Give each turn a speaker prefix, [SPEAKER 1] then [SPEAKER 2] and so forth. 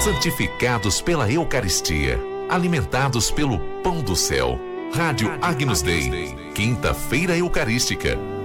[SPEAKER 1] santificados pela Eucaristia, alimentados pelo pão do céu. Rádio Agnus Dei, quinta-feira eucarística.